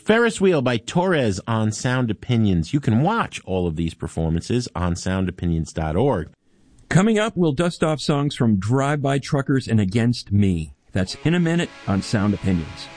Ferris Wheel by Torres on Sound Opinions. You can watch all of these performances on soundopinions.org. Coming up, we'll dust off songs from Drive-By Truckers and Against Me. That's in a minute on Sound Opinions.